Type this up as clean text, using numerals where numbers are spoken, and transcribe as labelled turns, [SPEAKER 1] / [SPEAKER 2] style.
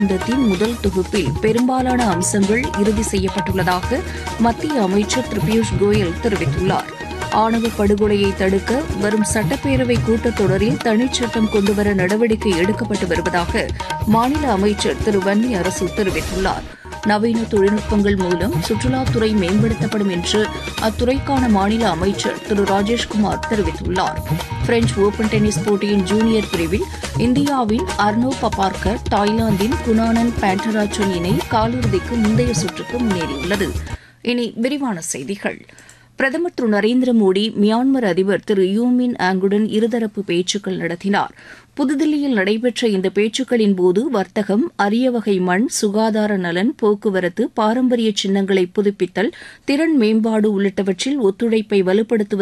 [SPEAKER 1] ஒப்பந்தத்தின் முதல் தொகுப்பில் பெரும்பாலான அம்சங்கள் இறுதி செய்யப்பட்டுள்ளதாக மத்திய அமைச்சர் திரு பியூஷ் கோயல் தெரிவித்துள்ளார். ஆணவ படுகொலையை தடுக்க வரும் சட்டப்பேரவை கூட்டத்தொடரில் தனிச்சட்டம் கொண்டுவர நடவடிக்கை எடுக்கப்பட்டு வருவதாக மாநில அமைச்சர் திரு வன்னி அரசு தெரிவித்துள்ளார். நவீன தொழில்நுட்பங்கள் மூலம் சுற்றுலாத்துறை மேம்படுத்தப்படும் என்று அத்துறைக்கான மாநில அமைச்சர் திரு ராஜேஷ்குமார் தெரிவித்துள்ளார். பிரெஞ்ச் ஓபன் டென்னிஸ் போட்டியின் ஜூனியர் பிரிவில் இந்தியாவின் அர்னோ பபார்கர் தாய்லாந்தின் குணானன் பேண்டராச்சன் இணை காலிறுதிக்கு முந்தைய சுற்றுக்கு முன்னேறியுள்ளது. இனி விரிவான செய்திகள். பிரதமர் திரு நரேந்திர மோடி மியான்மர் அதிபர் திரு யூ மின் ஆங்குடன் இருதரப்பு பேச்சுக்கள் நடத்தினார். புதுதில்லியில் நடைபெற்ற இந்த பேச்சுக்களின்போது வர்த்தகம், அரிய வகை மண், சுகாதார நலன், போக்குவரத்து, பாரம்பரிய சின்னங்களை புதுப்பித்தல், திறன் மேம்பாடு உள்ளிட்டவற்றில் ஒத்துழைப்பை வலுப்படுத்துவது